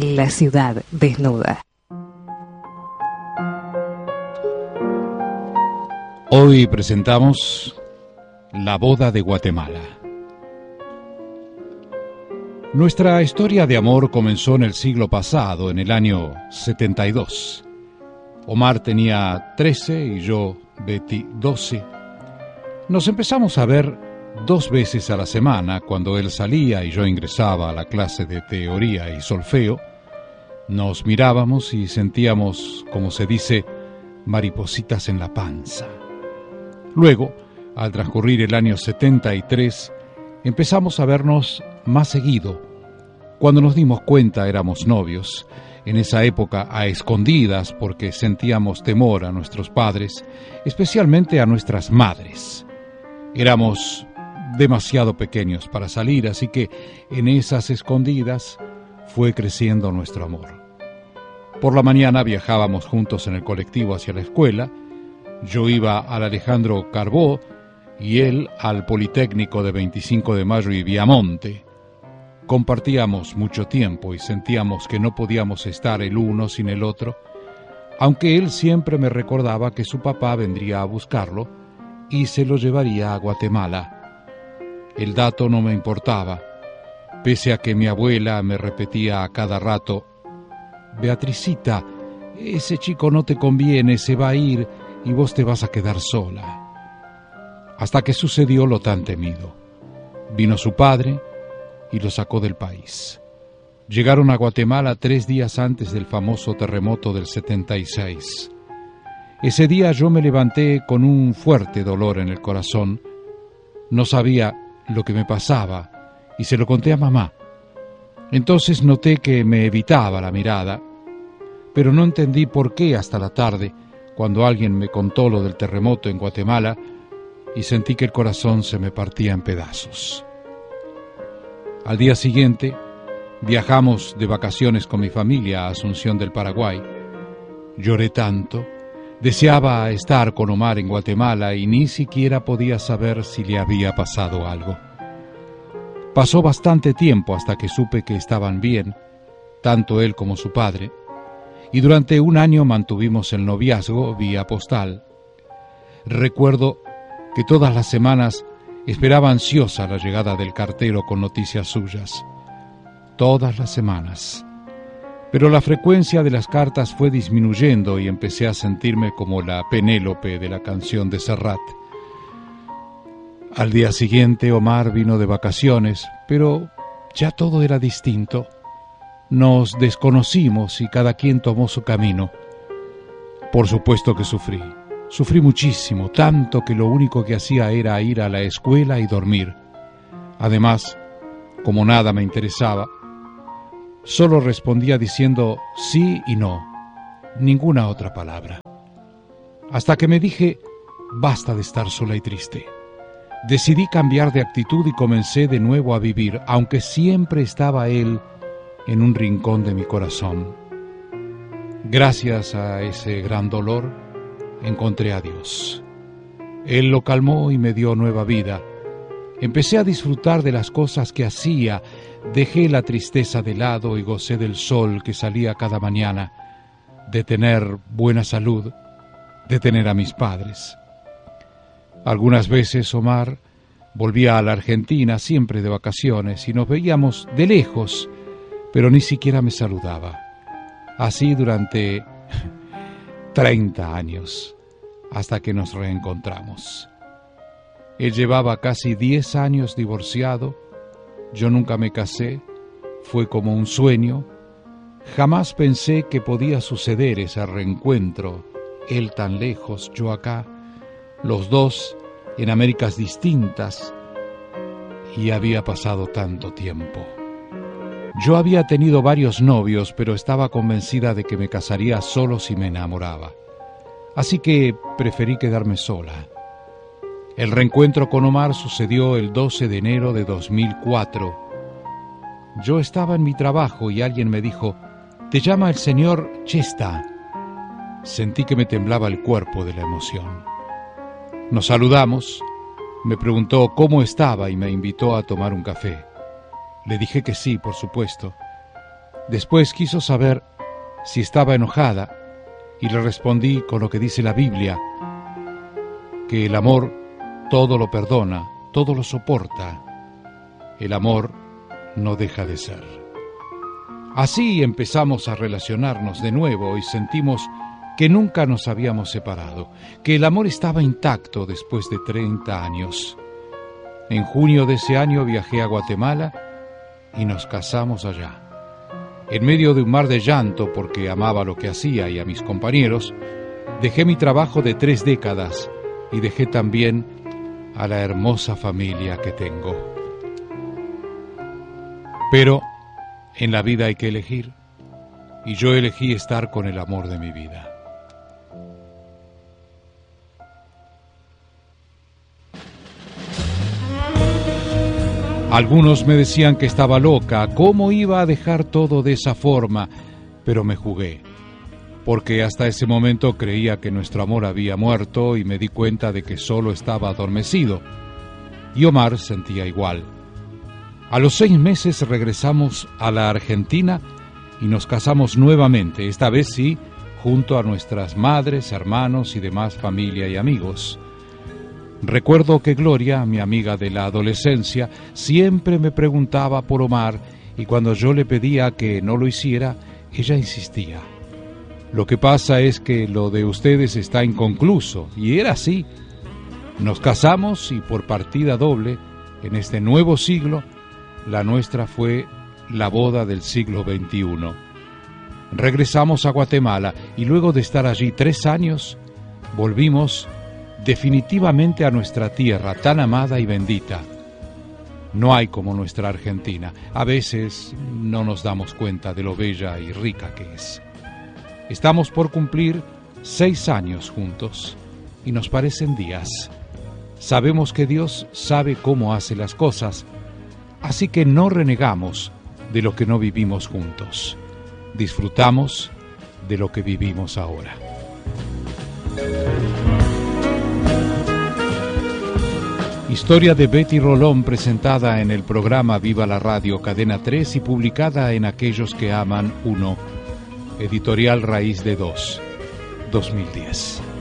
La ciudad desnuda. Hoy presentamos La boda de Guatemala. Nuestra historia de amor comenzó en el siglo pasado, en el año 72. Omar tenía 13 y yo, Betty, 12. Nos empezamos a ver 2 veces a la semana cuando él salía y yo ingresaba a la clase de teoría y solfeo. Nos mirábamos y sentíamos, como se dice, maripositas en la panza. Luego, al transcurrir el año 73, empezamos a vernos más seguido. Cuando nos dimos cuenta éramos novios, en esa época a escondidas porque sentíamos temor a nuestros padres, especialmente a nuestras madres. Éramos demasiado pequeños para salir, así que en esas escondidas fue creciendo nuestro amor. Por la mañana viajábamos juntos en el colectivo hacia la escuela. Yo iba al Alejandro Carbó y él al Politécnico de 25 de Mayo y Viamonte. Compartíamos mucho tiempo y sentíamos que no podíamos estar el uno sin el otro, aunque él siempre me recordaba que su papá vendría a buscarlo y se lo llevaría a Guatemala. El dato no me importaba, pese a que mi abuela me repetía a cada rato: Beatricita, ese chico no te conviene, se va a ir y vos te vas a quedar sola. Hasta que sucedió lo tan temido. Vino su padre y lo sacó del país. Llegaron a Guatemala 3 días antes del famoso terremoto del 76. Ese día yo me levanté con un fuerte dolor en el corazón. No sabía lo que me pasaba y se lo conté a mamá. Entonces noté que me evitaba la mirada, pero no entendí por qué hasta la tarde, cuando alguien me contó lo del terremoto en Guatemala, y sentí que el corazón se me partía en pedazos. Al día siguiente, viajamos de vacaciones con mi familia a Asunción del Paraguay. Lloré tanto, deseaba estar con Omar en Guatemala y ni siquiera podía saber si le había pasado algo. Pasó bastante tiempo hasta que supe que estaban bien, tanto él como su padre, y durante 1 año mantuvimos el noviazgo vía postal. Recuerdo que todas las semanas esperaba ansiosa la llegada del cartero con noticias suyas. Todas las semanas. Pero la frecuencia de las cartas fue disminuyendo y empecé a sentirme como la Penélope de la canción de Serrat. Al día siguiente Omar vino de vacaciones, pero ya todo era distinto. Nos desconocimos y cada quien tomó su camino. Por supuesto que sufrí. Sufrí muchísimo, tanto que lo único que hacía era ir a la escuela y dormir. Además, como nada me interesaba, solo respondía diciendo sí y no, ninguna otra palabra. Hasta que me dije, basta de estar sola y triste. Decidí cambiar de actitud y comencé de nuevo a vivir, aunque siempre estaba él en un rincón de mi corazón. Gracias a ese gran dolor, encontré a Dios. Él lo calmó y me dio nueva vida. Empecé a disfrutar de las cosas que hacía, dejé la tristeza de lado y gocé del sol que salía cada mañana, de tener buena salud, de tener a mis padres. Algunas veces Omar volvía a la Argentina, siempre de vacaciones, y nos veíamos de lejos, pero ni siquiera me saludaba. Así durante 30 años, hasta que nos reencontramos. Él llevaba casi 10 años divorciado, yo nunca me casé, fue como un sueño. Jamás pensé que podía suceder ese reencuentro, él tan lejos, yo acá, los dos en Américas distintas, y había pasado tanto tiempo. Yo había tenido varios novios, pero estaba convencida de que me casaría solo si me enamoraba. Así que preferí quedarme sola. El reencuentro con Omar sucedió el 12 de enero de 2004. Yo estaba en mi trabajo y alguien me dijo: «Te llama el señor Chesta». Sentí que me temblaba el cuerpo de la emoción. Nos saludamos, me preguntó cómo estaba y me invitó a tomar un café. Le dije que sí, por supuesto. Después quiso saber si estaba enojada y le respondí con lo que dice la Biblia, que el amor todo lo perdona, todo lo soporta. El amor no deja de ser. Así empezamos a relacionarnos de nuevo y sentimos que nunca nos habíamos separado, que el amor estaba intacto después de 30 años. En junio de ese año viajé a Guatemala y nos casamos allá. En medio de un mar de llanto porque amaba lo que hacía y a mis compañeros, dejé mi trabajo de 3 décadas y dejé también a la hermosa familia que tengo. Pero en la vida hay que elegir, y yo elegí estar con el amor de mi vida. Algunos me decían que estaba loca, cómo iba a dejar todo de esa forma, pero me jugué, porque hasta ese momento creía que nuestro amor había muerto y me di cuenta de que solo estaba adormecido. Y Omar sentía igual. A los 6 meses regresamos a la Argentina y nos casamos nuevamente, esta vez sí, junto a nuestras madres, hermanos y demás familia y amigos. Recuerdo que Gloria, mi amiga de la adolescencia, siempre me preguntaba por Omar y cuando yo le pedía que no lo hiciera, ella insistía. Lo que pasa es que lo de ustedes está inconcluso, y era así. Nos casamos y por partida doble, en este nuevo siglo, la nuestra fue la boda del siglo XXI. Regresamos a Guatemala y luego de estar allí 3 años, volvimos definitivamente a nuestra tierra tan amada y bendita. No hay como nuestra Argentina. A veces no nos damos cuenta de lo bella y rica que es. Estamos por cumplir 6 años juntos y nos parecen días. Sabemos que Dios sabe cómo hace las cosas, así que no renegamos de lo que no vivimos juntos. Disfrutamos de lo que vivimos ahora. Historia de Betty Rolón presentada en el programa Viva la Radio Cadena 3 y publicada en Aquellos que Aman 1, Editorial Raíz de 2, 2010.